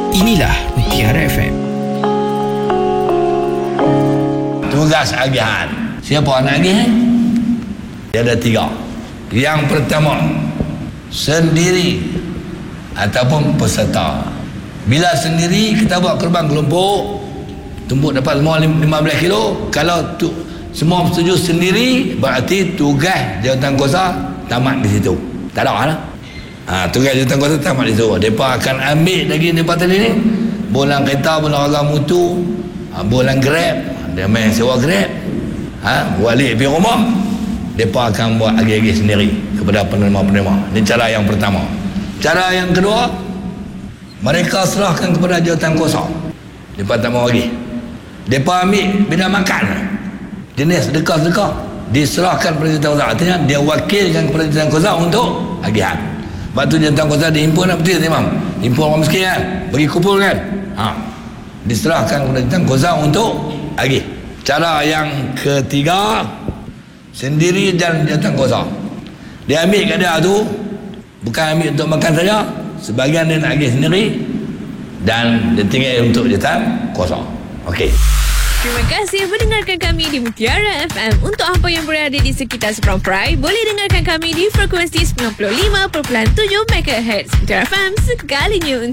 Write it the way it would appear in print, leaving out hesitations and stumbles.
Inilah Mutiara FM. Tugas agihan. Siapa nak agih? Dia ada 3. Yang pertama, sendiri ataupun peserta. Bila sendiri, kita buat kerbang kelompok, tumbuk dapat semua 15 kilo. Kalau semua setuju sendiri, berarti tugas jawatankuasa tamat di situ. Tak ada lah. Tugas jawatankuasa tamat di situ. Mereka akan ambil lagi mereka tadi ni, bolang kereta, bolang orang mutu, bolang grab. Dia main sewa grab, balik pergi rumah. Mereka akan buat agih-agih sendiri kepada penerima-penerima. Ini cara yang pertama. Cara yang kedua, mereka serahkan kepada jawatankuasa. Mereka tak mau agih. Mereka ambil benda makan, jenis sedekah-sedekah, diserahkan kepada jawatankuasa. Artinya dia wakilkan kepada jawatankuasa untuk agihan. Sebab tu jawatankuasa dihimpun nak betul, Imam. Himpun orang miskin kan, bagi kupul kan. Diserahkan kepada jawatankuasa untuk agih. Cara yang ketiga, sendiri dan jawatankuasa. Dia ambil kat dia tu, bukan ambil untuk makan saja, sebahagian dia nak agih sendiri dan dia tinggal untuk jawatankuasa. Okey. Terima kasih mendengarkan kami di Mutiara FM. Untuk apa yang berada di sekitar Seberang Perai, boleh dengarkan kami di frekuensi 95.7 MHz. Mutiara FM, sekalinya